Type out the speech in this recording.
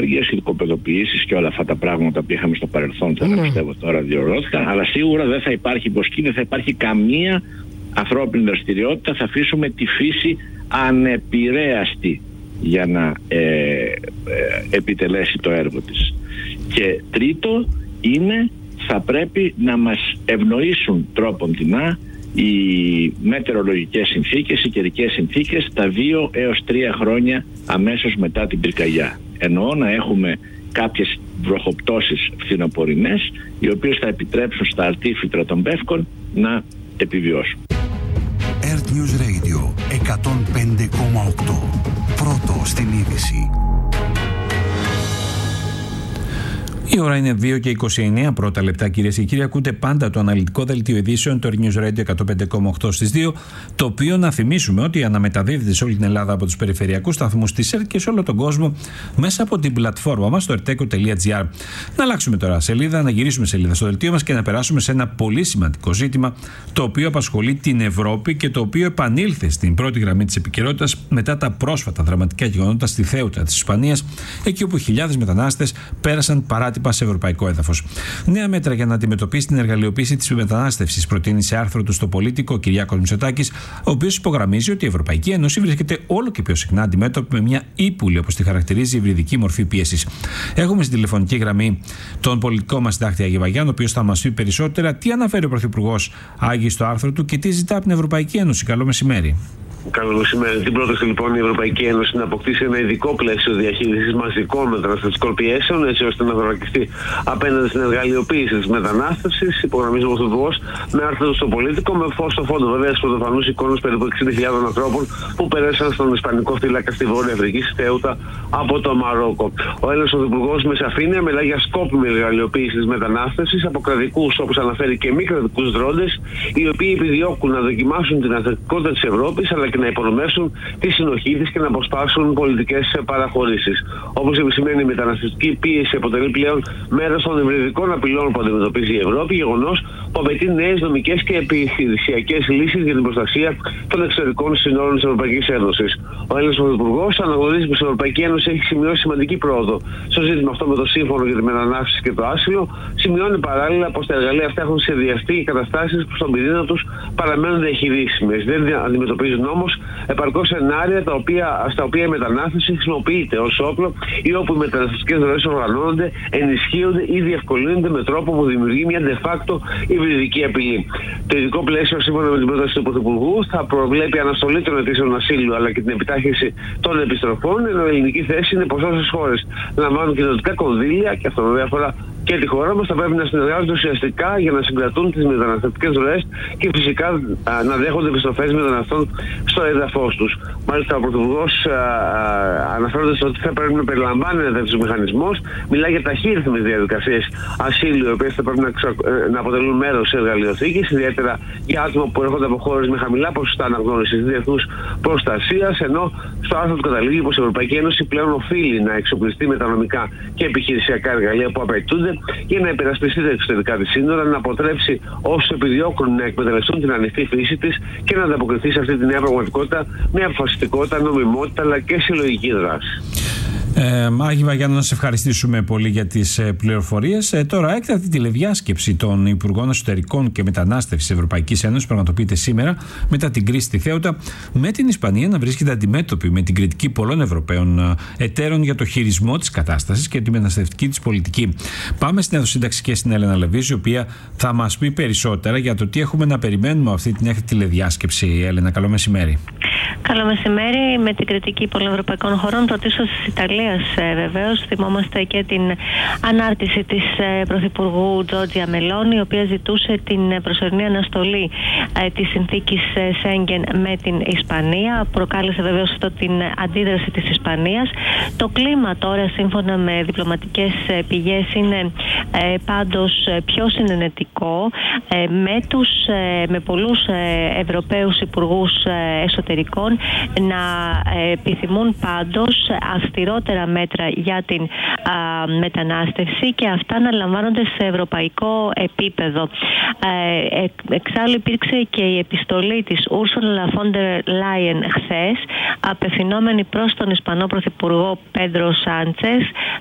ενέργειες, ειδικοπαιδοποιήσεις και όλα αυτά τα πράγματα που είχαμε στο παρελθόν, πιστεύω τώρα διορθώθηκαν, αλλά σίγουρα δεν θα υπάρχει υποσκήνη, δεν θα υπάρχει καμία ανθρώπινη δραστηριότητα, θα αφήσουμε τη φύση ανεπηρέαστη για να επιτελέσει το έργο της. Και τρίτο είναι, θα πρέπει να μας ευνοήσουν τρόποντινά οι μετεωρολογικές συνθήκες, οι καιρικές συνθήκες τα 2 έως 3 χρόνια αμέσως μετά την πυρκαγιά. Εννοώ να έχουμε κάποιες βροχοπτώσεις φθινοπορεινές, οι οποίες θα επιτρέψουν στα αρτίφυτρα των πεύκων να επιβιώσουν. Earth News Radio 105,8. Πρώτο στην είδηση. Η ώρα είναι 2 και 29 πρώτα λεπτά, κυρίες και κύριοι. Ακούτε πάντα το αναλυτικό δελτίο ειδήσεων, το Earth News Radio 105,8 στις 2, το οποίο να θυμίσουμε ότι αναμεταδίδεται σε όλη την Ελλάδα από τους περιφερειακούς σταθμούς της ΕΡΤ και σε όλο τον κόσμο μέσα από την πλατφόρμα μας, το erteco.gr. Να αλλάξουμε τώρα σελίδα, να γυρίσουμε σελίδα στο δελτίο μας και να περάσουμε σε ένα πολύ σημαντικό ζήτημα, το οποίο απασχολεί την Ευρώπη και το οποίο επανήλθε στην πρώτη γραμμή της επικαιρότητας μετά τα πρόσφατα δραματικά γεγονότα στη Θέουτα της Ισπανίας, εκεί όπου χιλιάδες μετανάστες πέρασαν παράτυπα σε ευρωπαϊκό έδαφος. Νέα μέτρα για να αντιμετωπίσει την εργαλειοποίηση της μετανάστευσης προτείνει σε άρθρο του στο Πολίτικο ο Κυριάκος Μητσοτάκης, ο οποίος υπογραμμίζει ότι η Ευρωπαϊκή Ένωση βρίσκεται όλο και πιο συχνά αντιμέτωπη με μια ύπουλη, όπως τη χαρακτηρίζει, υβριδική μορφή πίεσης. Έχουμε στην τηλεφωνική γραμμή τον πολιτικό μας συντάκτη Άγη Βαγιάννη, ο οποίος θα μας πει περισσότερα τι αναφέρει ο Πρωθυπουργός Άγη στο άρθρο του και τι ζητά από την Ευρωπαϊκή Ένωση. Καλό μεσημέρι. Καλό μεσημέρι. Την πρόταση λοιπόν η Ευρωπαϊκή Ένωση να αποκτήσει ένα ειδικό πλαίσιο διαχείρισης μαζικών μεταναστευτικών πιέσεων, έτσι ώστε να δωρακιστεί απέναντι στην εργαλειοποίηση της μετανάστευσης. Υπογραμμίζει ο Πρωθυπουργός με άρθρο στο Πολίτικο, με φως στο φόντο βέβαια στις πρωτοφανούς εικόνες περίπου 60.000 ανθρώπων που περάσαν στον Ισπανικό θύλακα στη Βόρεια Αφρική, στη Θέουτα, από το Μαρόκο. Ο Έλληνας Πρωθυπουργός με σαφήνεια μιλάει για σκόπιμη εργαλειοποίηση της μετανάστευσης από κρατικούς, όπως αναφέρει, και μη κρατικούς δρόντες, οι οποίοι επιδιώκουν να δοκιμάσουν την ανθεκτικότητα της Ευρώπης, αλλά και να υπονομεύσουν τη συνοχή της και να αποσπάσουν πολιτικές παραχωρήσεις. Όπως επισημαίνει, η μεταναστευτική πίεση αποτελεί πλέον μέρος των υβριδικών απειλών που αντιμετωπίζει η Ευρώπη, γεγονός που απαιτεί νέες νομικές και επιχειρησιακές λύσεις για την προστασία των εξωτερικών συνόρων της Ευρωπαϊκής Ένωσης. Ο Έλληνας Πρωθυπουργός αναγνωρίζει πως η Ευρωπαϊκή Ένωση έχει σημειώσει σημαντική πρόοδο στο ζήτημα αυτό με το Σύμφωνο για τη Μετανάστευση και το Άσυλο. Σημειώνει παράλληλα πως τα εργαλεία αυτά έχουν σχεδιαστεί και καταστάσεις που στον πυρήνα τους παραμένουν διαχειρίσιμες. Δεν αντιμετωπίζουν όμως επαρκώς σενάρια στα οποία η μετανάστευση χρησιμοποιείται ως όπλο ή όπου οι μεταναστευτικές ροές οργανώνονται, ενισχύονται ή διευκολύνονται με τρόπο που δημιουργεί μια de facto υβριδική απειλή. Το ειδικό πλαίσιο, σύμφωνα με την πρόταση του Πρωθυπουργού, θα προβλέπει αναστολή των αιτήσεων ασύλου αλλά και την επιτάχυνση των επιστροφών, ενώ η ελληνική θέση είναι πως όσες χώρες λαμβάνουν κοινοτικά κονδύλια, και αυτό βέβαια αφορά και τη χώρα μας, θα πρέπει να συνεργάζονται ουσιαστικά για να συγκρατούν τις μεταναστευτικές ροές και φυσικά να δέχονται επιστροφές μεταναστών στο έδαφος τους. Μάλιστα, ο Πρωθυπουργός, αναφέροντας ότι θα πρέπει να περιλαμβάνει ένα τέτοιο μηχανισμός, μιλάει για ταχύρυθμες διαδικασίες ασύλου, οι οποίες θα πρέπει να αποτελούν μέρος της εργαλειοθήκης, ιδιαίτερα για άτομα που έρχονται από χώρες με χαμηλά ποσοστά αναγνώρισης διεθνούς προστασίας, ενώ στο άρθρο του καταλήγει πως η Ευρωπαϊκή Ένωση πλέον οφείλει να εξοπλιστεί με τα νομικά και επιχειρησιακά εργαλεία που απαιτούνται για να υπερασπιστεί τα εξωτερικά της σύνορα, να αποτρέψει όσους επιδιώκουν να εκμεταλλευτούν την ανοιχτή φύση της και να ανταποκριθεί σε αυτή τη νέα πραγματικότητα με αποφασιστικότητα, νομιμότητα αλλά και συλλογική δράση. Άγη Βαγιάννη, να σε ευχαριστήσουμε πολύ για τις πληροφορίες. Τώρα, έκτακτη τηλεδιάσκεψη των Υπουργών Εσωτερικών και Μετανάστευσης της Ευρωπαϊκής Ένωσης πραγματοποιείται σήμερα μετά την κρίση στη Θέουτα, με την Ισπανία να βρίσκεται αντιμέτωπη με την κριτική πολλών Ευρωπαίων εταίρων για το χειρισμό της κατάστασης και τη μεταναστευτική της πολιτική. Πάμε στην Εδωσύνταξη και στην Έλενα Λεβίζη, η οποία θα μας πει περισσότερα για το τι έχουμε να περιμένουμε από αυτή την έκτακτη τηλεδιάσκεψη. Έλενα, καλό μεσημέρι. Καλό μεσημέρι. Με την κριτική πολλών ευρωπαϊκών χωρών, πρωτίστως της Ιταλίας βεβαίως, θυμόμαστε και την ανάρτηση της Πρωθυπουργού Τζόρτζια Μελόνι, η οποία ζητούσε την προσωρινή αναστολή της συνθήκης Σέγγεν με την Ισπανία. Προκάλεσε βεβαίως αυτό την αντίδραση της Ισπανίας. Το κλίμα τώρα, σύμφωνα με διπλωματικές πηγές, είναι πάντως πιο συνενετικό, με πολλούς Ευρωπαίους υπουργούς εσωτερικών να επιθυμούν πάντως αυστηρότερα μέτρα για την μετανάστευση και αυτά να λαμβάνονται σε ευρωπαϊκό επίπεδο. Εξάλλου υπήρξε και η επιστολή της Ursula von der Leyen χθες, απευθυνόμενη προς τον Ισπανό Πρωθυπουργό Πέντρο Σάντσες,